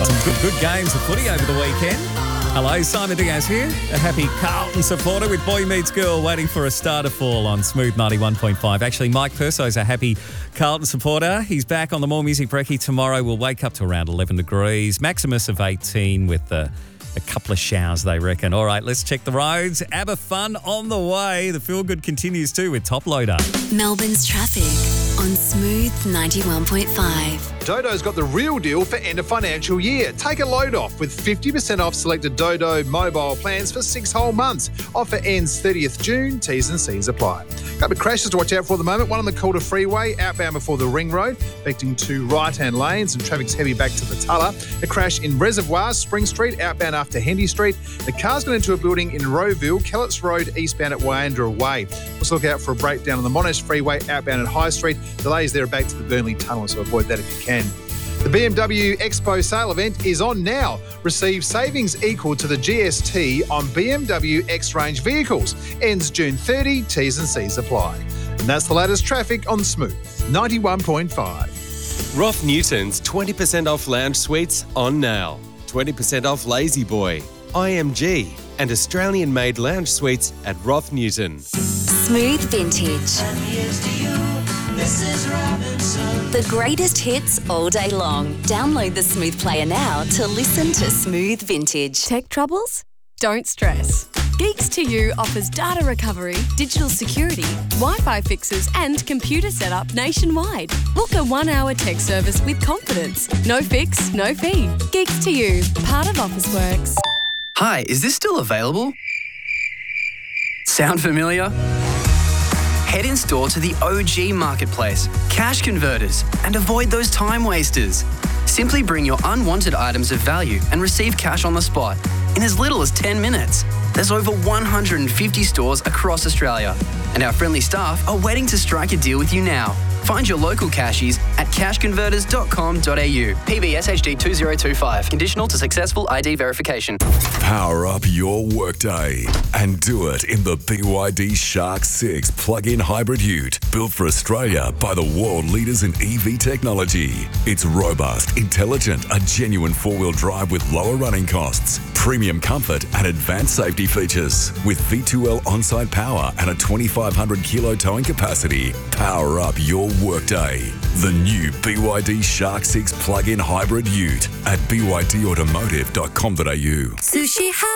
Some good games of footy over the weekend. Hello, Simon Diaz here, a happy Carlton supporter with Boy Meets Girl waiting for a star to fall on Smooth 91.5. Actually, Mike Perso is a happy Carlton supporter. He's back on the More Music Brekkie tomorrow. We'll wake up to around 11 degrees, maximus of 18 with a couple of showers, they reckon. All right, let's check the roads. ABBA fun on the way. The feel good continues too with Top Loader. Melbourne's traffic on Smooth 91.5. Dodo's got the real deal for end of financial year. Take a load off with 50% off selected Dodo mobile plans for 6 whole months. Offer ends 30th June. T's and C's apply. Couple of crashes to watch out for at the moment. One on the Calder Freeway, outbound before the Ring Road, affecting 2 right-hand lanes, and traffic's heavy back to the Tulla. A crash in Reservoir, Spring Street, outbound after Hendy Street. The car's got into a building in Rowville, Kelletts Road, eastbound at Wyandra Way. Also look out for a breakdown on the Monash Freeway, outbound at High Street. Delays there are back to the Burnley Tunnel, so avoid that if you can. The BMW Expo sale event is on now. Receive savings equal to the GST on BMW X-Range vehicles. Ends June 30, T's and C's apply. And that's the latest traffic on Smooth 91.5. Roth Newton's 20% off lounge suites on now. 20% off Lazy Boy, IMG, and Australian-made lounge suites at Roth Newton. Smooth Vintage. The greatest hits all day long. Download the Smooth Player now to listen to Smooth Vintage. Tech troubles? Don't stress. Geeks to You offers data recovery, digital security, Wi-Fi fixes and computer setup nationwide. Book a 1-hour tech service with confidence. No fix, no fee. Geeks to You, part of Officeworks. Hi, is this still available? Sound familiar? Head in store to the OG Marketplace, Cash Converters, and avoid those time wasters. Simply bring your unwanted items of value and receive cash on the spot in as little as 10 minutes. There's over 150 stores across Australia, and our friendly staff are waiting to strike a deal with you now. Find your local cashies at cashconverters.com.au. PBS HD 2025. Conditional to successful ID verification. Power up your workday and do it in the BYD Shark 6 plug-in hybrid ute, built for Australia by the world leaders in EV technology. It's robust, intelligent, a genuine four-wheel drive with lower running costs, premium comfort and advanced safety features. With V2L on-site power and a 2,500 kilo towing capacity, power up your workday. The new BYD Shark 6 plug-in hybrid ute at bydautomotive.com.au. Sushi